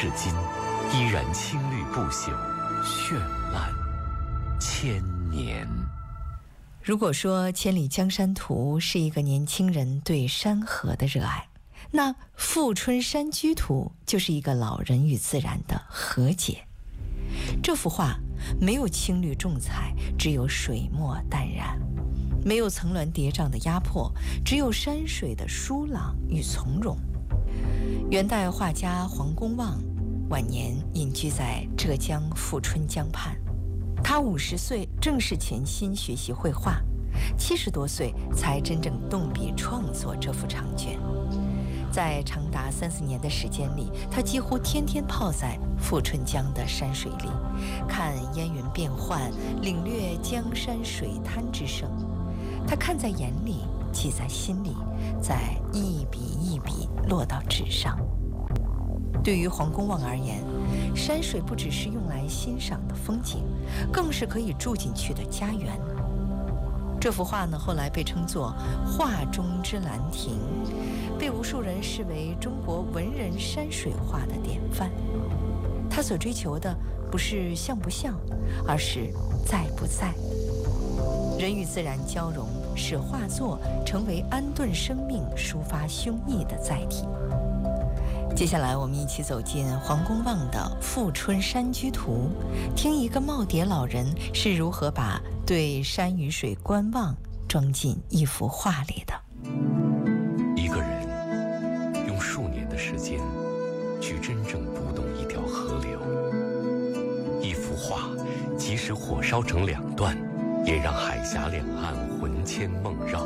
至今依然青绿不朽，绚烂千年。 如果说《千里江山图》是一个年轻人对山河的热爱，那《富春山居图》就是一个老人与自然的和解。这幅画没有青绿重彩，只有水墨淡然；没有层峦叠嶂的压迫，只有山水的疏朗与从容。元代画家黄公望晚年隐居在浙江富春江畔，他50岁正式潜心学习绘画，70多岁才真正动笔创作这幅长卷。在长达30年的时间里，他几乎天天泡在富春江的山水里，看烟云变幻，领略江山水滩之盛。他看在眼里，记在心里，再一笔一笔落到纸上。对于黄公望而言，山水不只是用来欣赏的风景，更是可以住进去的家园。这幅画呢，后来被称作画中之兰亭，被无数人视为中国文人山水画的典范。他所追求的不是像不像，而是在不在。人与自然交融，使画作成为安顿生命、抒发胸臆的载体。接下来我们一起走进黄公望的《富春山居图》，听一个耄耋老人是如何把对山与水观望装进一幅画里的。 一个人用数年的时间去真正读懂一条河流，一幅画即使火烧成2段，也让海峡两岸魂牵梦绕。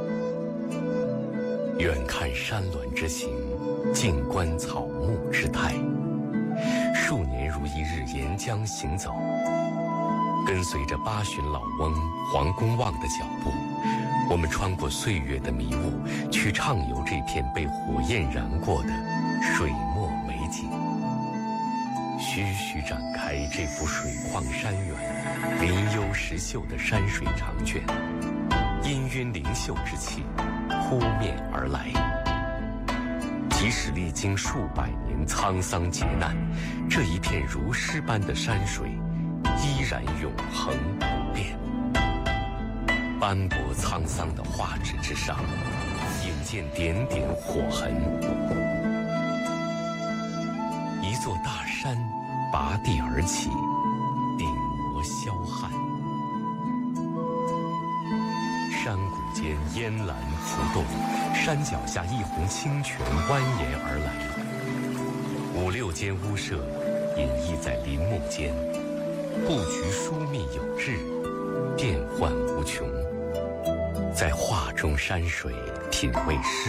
远看山峦之形，近观草木之态，数年如一日沿江行走，跟随着八旬老翁黄公望的脚步，我们穿过岁月的迷雾，去畅游这片被火焰燃过的水墨美景。徐徐展开这幅水旷山远、林幽石秀的山水长卷，氤氲灵秀之气扑面而来。即使历经数百年沧桑劫难，这一片如诗般的山水依然永恒不变。斑驳沧桑的画纸之上，眼见点点火痕，一座大山拔地而起，顶摩霄汉。山谷间烟岚浮动，山脚下一泓清泉蜿蜒而来。5、6间屋舍隐逸在林木间，布局疏密有致，变幻无穷。在画中山水品味世